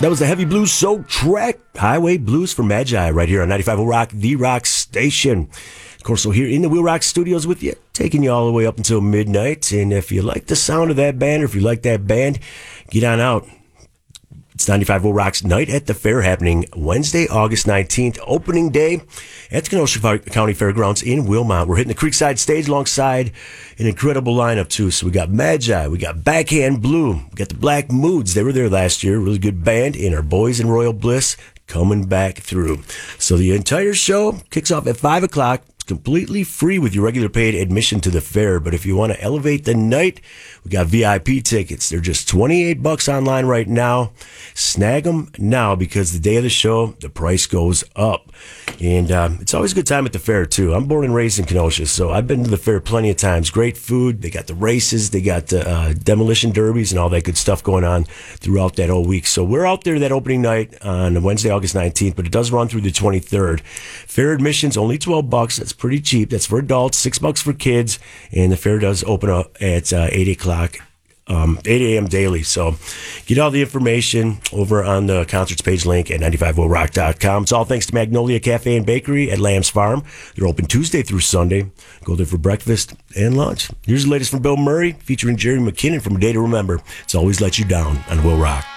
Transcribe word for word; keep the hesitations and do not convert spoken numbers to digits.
That was the Heavy Blues Soul track, Highway Blues for Magi, right here on ninety-five point oh Rock, the Rock Station. Of course, we're here in the Wheel Rock Studios with you, taking you all the way up until midnight. And if you like the sound of that band, or if you like that band, get on out. It's ninety-five point oh Rock's Night at the Fair, happening Wednesday, August nineteenth, opening day at the Kenosha County Fairgrounds in Wilmot. We're hitting the Creekside stage alongside an incredible lineup, too. So we got Magi, we got Backhand Blue, we got the Black Moods. They were there last year, really good band, and our boys in Royal Bliss coming back through. So the entire show kicks off at five o'clock. It's completely free with your regular paid admission to the fair. But if you want to elevate the night, we got V I P tickets. They're just twenty-eight bucks online right now. Snag them now, because the day of the show, the price goes up. And um, it's always a good time at the fair, too. I'm born and raised in Kenosha, so I've been to the fair plenty of times. Great food. They got the races. They got the uh, demolition derbies and all that good stuff going on throughout that whole week. So we're out there that opening night on Wednesday, August nineteenth, but it does run through the twenty-third. Fair admission's only twelve bucks. That's pretty cheap. That's for adults, six bucks for kids, and the fair does open up at uh, eight o'clock. Um, eight a.m. daily. So get all the information over on the concerts page link at ninety-five oh rock dot com. It's all thanks to Magnolia Cafe and Bakery at Lamb's Farm. They're open Tuesday through Sunday. Go there for breakfast and lunch. Here's the latest from Bill Murray featuring Jerry McKinnon from A Day to Remember. It's Always Let You Down on Will Rock.